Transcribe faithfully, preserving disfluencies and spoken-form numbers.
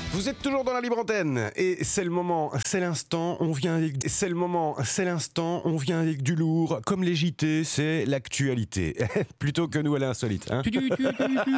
Vous êtes toujours dans la libre antenne et c'est le moment, c'est l'instant, on vient avec, c'est le moment, c'est l'instant, on vient avec du lourd, comme les J T, c'est l'actualité, plutôt que nous à l'insolite. Hein.